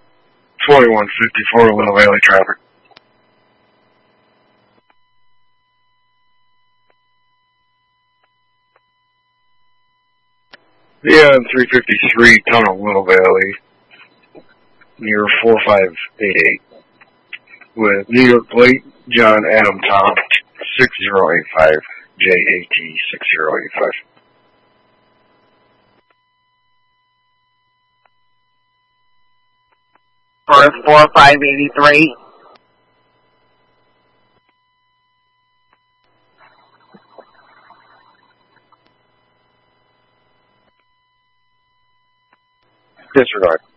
4154 Little Valley traffic. Yeah, 353 Tunnel, Little Valley, near 4588, with New York plate, John Adam Tom, 6085, JAT 6085. For 4583. Disregard.